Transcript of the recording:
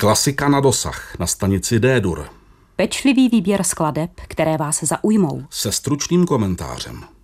Klasika na dosah na stanici D-dur. Pečlivý výběr skladeb, které vás zaujmou. Se stručným komentářem.